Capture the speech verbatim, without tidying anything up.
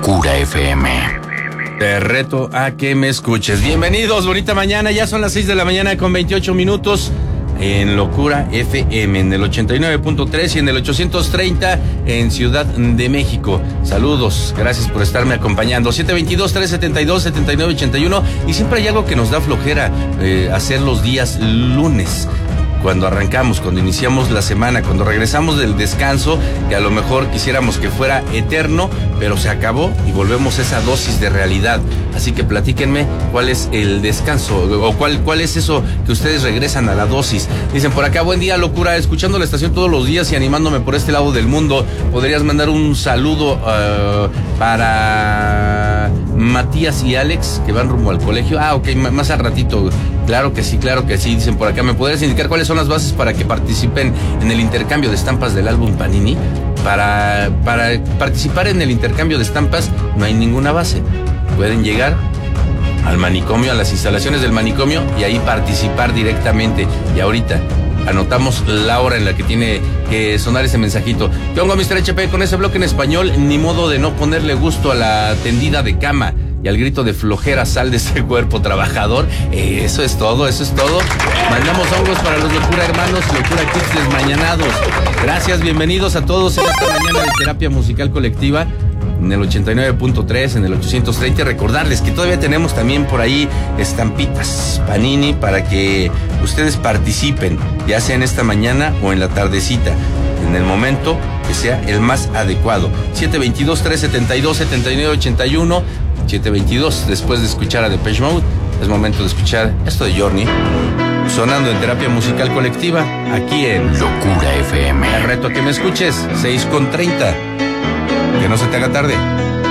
Locura F M. Te reto a que me escuches. Bienvenidos, bonita mañana. Ya son las seis de la mañana con veintiocho minutos en Locura F M, en el ochenta y nueve punto tres y en el ochocientos treinta en Ciudad de México. Saludos, gracias por estarme acompañando. siete veintidós, trescientos setenta y dos, setenta y nueve ochenta y uno. Y siempre hay algo que nos da flojera eh, hacer los días lunes. Cuando arrancamos, cuando iniciamos la semana, cuando regresamos del descanso, que a lo mejor quisiéramos que fuera eterno, pero se acabó y volvemos a esa dosis de realidad. Así que platíquenme cuál es el descanso o cuál, cuál es eso que ustedes regresan a la dosis. Dicen por acá, buen día, Locura, escuchando la estación todos los días y animándome por este lado del mundo. ¿Podrías mandar un saludo uh, para Matías y Alex, que van rumbo al colegio? Ah, ok, más al ratito. Claro que sí, claro que sí. Dicen por acá, ¿me podrías indicar cuáles son las bases para que participen en el intercambio de estampas del álbum Panini? Para, para participar en el intercambio de estampas no hay ninguna base. Pueden llegar al manicomio, a las instalaciones del manicomio y ahí participar directamente. Y ahorita anotamos la hora en la que tiene que sonar ese mensajito. ¿Qué onda, mister H P? Con ese bloque en español, ni modo de no ponerle gusto a la tendida de cama y al grito de flojera, sal de ese cuerpo trabajador. Eh, eso es todo, eso es todo. Mandamos hongos para los Locura Hermanos, Locura Kids desmañanados. Gracias, bienvenidos a todos en esta mañana de terapia musical colectiva en el ochenta y nueve punto tres, en el ochocientos treinta. Recordarles que todavía tenemos también por ahí estampitas Panini para que ustedes participen, ya sea en esta mañana o en la tardecita, en el momento que sea el más adecuado. siete veintidós, trescientos setenta y dos, setenta y nueve ochenta y uno. siete veintidós, después de escuchar a Depeche Mode, es momento de escuchar esto de Journey, sonando en terapia musical colectiva, aquí en Locura F M. El reto a que me escuches, seis con treinta. Que no se te haga tarde.